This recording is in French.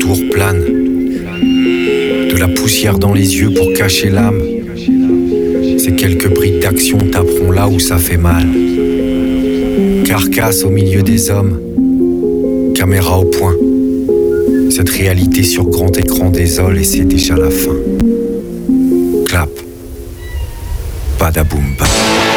autour plane. De la poussière dans les yeux pour cacher l'âme. Ces quelques brides d'action taperont là où ça fait mal. Carcasse au milieu des hommes. Caméra au point. Cette réalité sur grand écran désole et c'est déjà la fin. Clap. Badaboum bam.